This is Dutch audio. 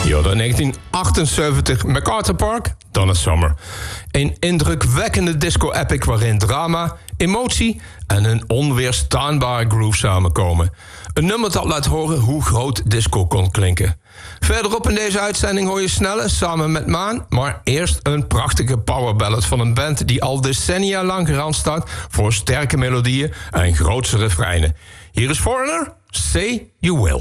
Ja, 1978, MacArthur Park, Donna Summer. Een indrukwekkende disco-epic waarin drama, emotie en een onweerstaanbare groove samenkomen. Een nummer dat laat horen hoe groot disco kon klinken. Verderop in deze uitzending hoor je Snelle samen met Maan, maar eerst een prachtige powerballad van een band die al decennia lang garant staat voor sterke melodieën en grootse refreinen. Hier is Foreigner, Say You Will.